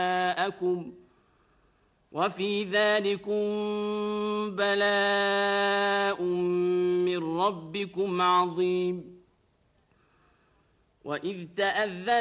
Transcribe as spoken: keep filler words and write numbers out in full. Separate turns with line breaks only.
أَكُمْ وَفِي ذَلِكُمْ بَلَاءٌ مِّن رَّبِّكُمْ عَظِيمٌ وَإِذْ تَأَذَّنَ